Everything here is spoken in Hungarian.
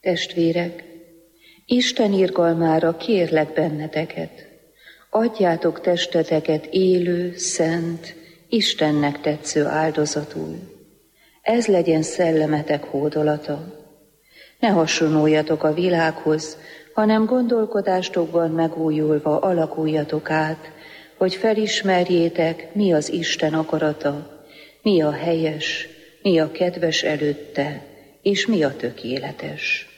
Testvérek, Isten irgalmára kérlek benneteket, adjátok testeteket élő, szent, Istennek tetsző áldozatul. Ez legyen szellemetek hódolata. Ne hasonluljatok a világhoz, hanem gondolkodástokban megújulva alakuljatok át, hogy felismerjétek, mi az Isten akarata, mi a helyes, mi a kedves előtte, és mi a tökéletes.